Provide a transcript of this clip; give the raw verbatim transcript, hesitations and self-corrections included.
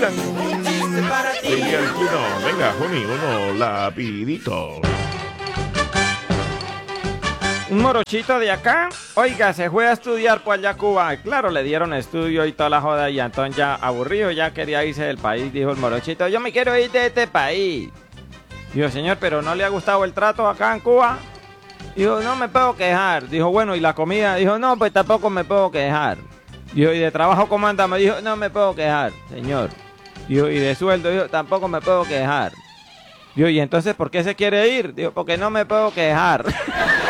tiran. Venga, uno, venga, Juni, uno lapidito. Un morochito de acá, oiga, se fue a estudiar por allá a Cuba. Claro, le dieron estudio y toda la joda y entonces ya aburrido, ya quería irse del país. Dijo el morochito, yo me quiero ir de este país. Dijo, señor, pero ¿no le ha gustado el trato acá en Cuba? Dijo, no me puedo quejar. Dijo, bueno, ¿y la comida? Dijo, no, pues tampoco me puedo quejar. Dijo, ¿y de trabajo cómo anda? Me dijo, no me puedo quejar, señor. Dijo, ¿y de sueldo? Dijo, tampoco me puedo quejar. Dijo, ¿y entonces por qué se quiere ir? Dijo, porque no me puedo quejar.